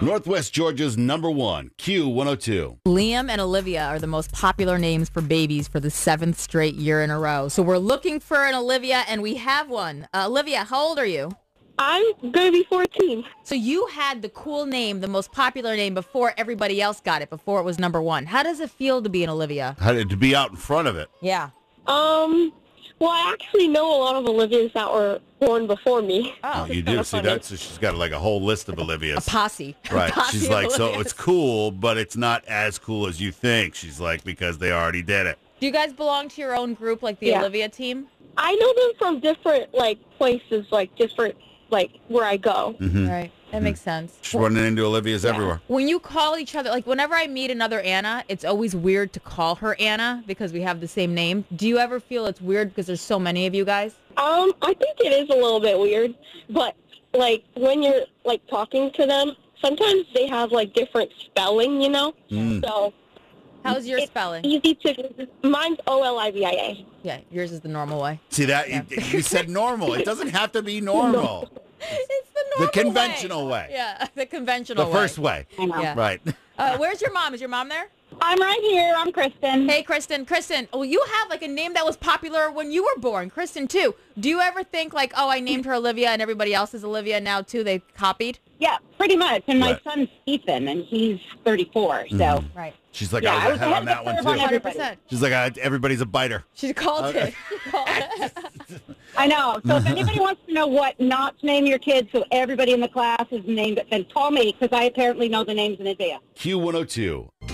Northwest Georgia's #1, Q102. Liam and Olivia are the most popular names for babies for the 7th straight year in a row. So we're looking for an Olivia, and we have one. Olivia, how old are you? I'm going to be 14. So you had the cool name, the most popular name, before everybody else got it, before it was #1. How does it feel to be an Olivia? How did to be out in front of it? Yeah. Well, I actually know a lot of Olivias that were born before me. Oh, you do? See, so she's got like a whole list of Olivias. A posse. Right. A posse She's of like, so Olivias. it's cool, but it's not as cool as you think. She's like, because they already did it. Do you guys belong to your own group, like the Yeah. Olivia team? I know them from different, places, different, where I go. Right. That makes sense. She's running into Olivias everywhere. When you call each other, like whenever I meet another Anna, it's always weird to call her Anna because we have the same name. Do you ever feel it's weird because there's so many of you guys? I think it is a little bit weird, but, when you're, talking to them, sometimes they have, different spelling, So How's your spelling? easy to, mine's Olivia. Yeah, yours is the normal way. See that? You said normal. It doesn't have to be normal. It's the normal The conventional way. Yeah, the conventional The way. first way. I know. Yeah. Right. Where's your mom? Is your mom there? I'm right here. I'm Kristen. Hey, Kristen. Kristen, well, you have a name that was popular when you were born. Kristen, too. Do you ever think I named her Olivia and everybody else is Olivia now, too? They copied? Yeah, pretty much. And my Right. son's Ethan, and he's 34, so... Right. She's like, Yeah, I was ahead on that one, too. 100%. She's like, everybody's a biter. She called it. She called it. I know. So if anybody wants to know what not to name your kids so everybody in the class is named it, then call me, because I apparently know the names in advance. Q102.